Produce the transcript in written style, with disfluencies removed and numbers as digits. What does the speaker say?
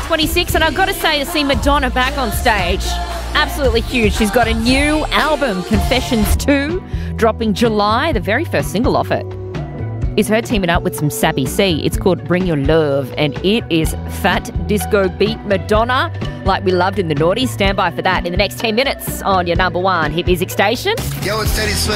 26, and I've got to say, to see Madonna back on stage, absolutely huge. She's got a new album, Confessions 2, dropping July. The very first single off it is her teaming up with some Sappy C. It's called Bring Your Love, and it is fat disco beat Madonna like we loved in the noughties. Stand by for that in the next 10 minutes on your number one hit music station. Yo, it's Teddy Swift.